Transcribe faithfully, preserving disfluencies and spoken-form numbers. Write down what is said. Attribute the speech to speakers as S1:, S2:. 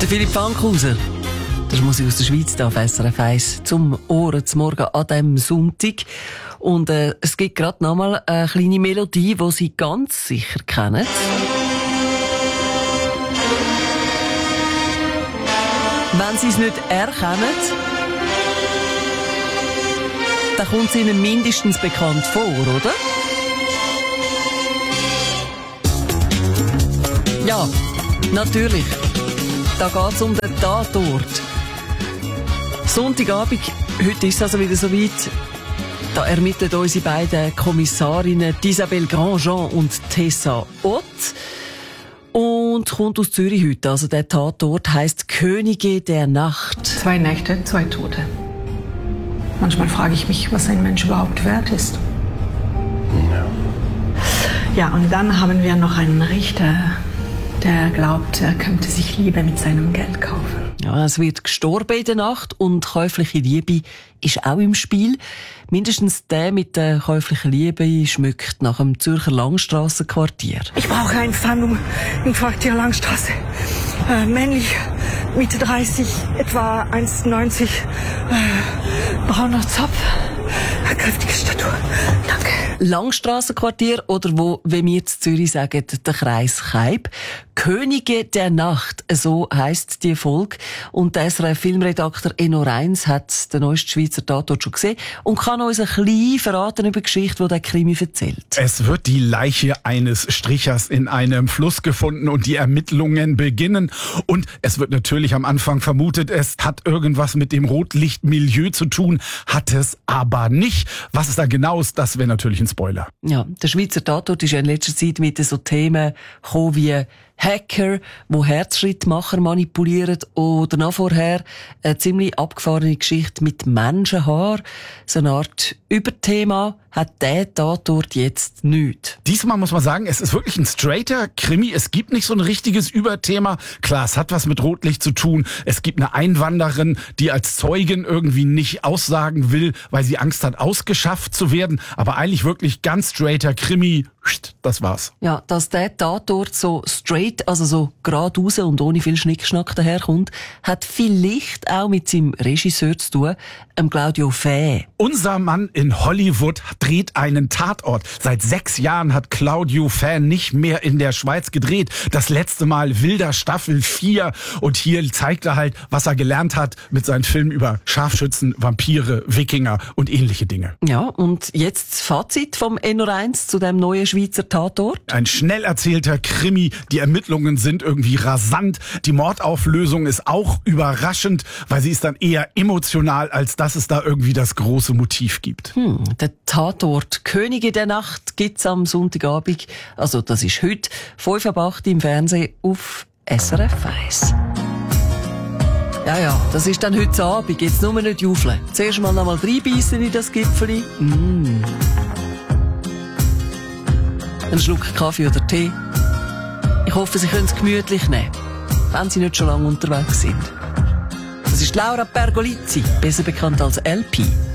S1: Der Philipp Fankhauser. Das ist Musik aus der Schweiz, da auf S R F eins zum Ohren zum Morgen an diesem Sonntag. Und äh, es gibt gerade noch mal eine kleine Melodie, die Sie ganz sicher kennen. Wenn Sie es nicht erkennen, dann kommt es Ihnen mindestens bekannt vor, oder? Ja, natürlich. Da geht es um den Tatort. Sonntagabend, heute ist es also wieder soweit. Da ermitteln unsere beiden Kommissarinnen Isabelle Grandjean und Tessa Ott. Und kommt aus Zürich heute. Also der Tatort heisst Könige der Nacht.
S2: Zwei Nächte, zwei Tote. Manchmal frage ich mich, was ein Mensch überhaupt wert ist. Ja. Ja, und dann haben wir noch einen Richter, der glaubt, er könnte sich Liebe mit seinem Geld kaufen.
S1: Ja, es wird gestorben in der Nacht und käufliche Liebe ist auch im Spiel. Mindestens der mit der käuflichen Liebe schmückt nach dem Zürcher Langstrassenquartier.
S2: Ich brauche einen Fahndung im Quartier Langstrasse. Äh, männlich, Mitte dreißig, etwa eins neunzig, äh, brauner Zopf, kräftige Statur. Danke.
S1: Langstrassenquartier oder wo, wie wir in Zürich sagen, der Kreis Kaib. Könige der Nacht, so heisst die Folge. Und der S R F-Filmredakteur Enno Reins hat den neuesten Schweizer Tatort schon gesehen und kann uns ein bisschen verraten über die Geschichte, die der Krimi erzählt.
S3: Es wird die Leiche eines Strichers in einem Fluss gefunden und die Ermittlungen beginnen. Und es wird natürlich am Anfang vermutet, es hat irgendwas mit dem Rotlichtmilieu zu tun, hat es aber nicht. Was es da genau ist, das wäre natürlich ein Spoiler.
S1: Ja, der Schweizer Tatort ist ja in letzter Zeit mit so Themen gekommen wie Hacker, wo Herzschrittmacher manipulieren, oder noch vorher eine ziemlich abgefahrene Geschichte mit Menschenhaar. So eine Art Überthema hat der Tatort jetzt nicht.
S3: Diesmal muss man sagen, es ist wirklich ein straighter Krimi. Es gibt nicht so ein richtiges Überthema. Klar, es hat was mit Rotlicht zu tun. Es gibt eine Einwanderin, die als Zeugin irgendwie nicht aussagen will, weil sie Angst hat, ausgeschafft zu werden. Aber eigentlich wirklich ganz straighter Krimi. Das war's.
S1: Ja, dass der Tatort so straight, also so geradeaus und ohne viel Schnickschnack daherkommt, hat vielleicht auch mit seinem Regisseur zu tun, ähm Claudio Fäh.
S3: Unser Mann in Hollywood dreht einen Tatort. Seit sechs Jahren hat Claudio Fäh nicht mehr in der Schweiz gedreht. Das letzte Mal Wilder Staffel vier. Und hier zeigt er halt, was er gelernt hat mit seinen Filmen über Scharfschützen, Vampire, Wikinger und ähnliche Dinge.
S1: Ja, und jetzt das Fazit vom Enno Reins zu dem neuen Schweizer Tatort.
S3: Ein schnell erzählter Krimi. Die Ermittlungen sind irgendwie rasant. Die Mordauflösung ist auch überraschend, weil sie ist dann eher emotional, als dass es da irgendwie das große Motiv gibt.
S1: Hm, der Tatort Könige der Nacht gibt's am Sonntagabend. Also das ist heute, fünf ab acht im Fernsehen auf S R F eins. Ja, ja, das ist dann heute Abend. Jetzt nur nicht jaufeln. Zuerst mal noch mal reinbeissen in das Gipfeli. Mm. Ein Schluck Kaffee oder Tee. Ich hoffe, Sie können es gemütlich nehmen, wenn Sie nicht schon lange unterwegs sind. Das ist Laura Pergolizzi, besser bekannt als L P.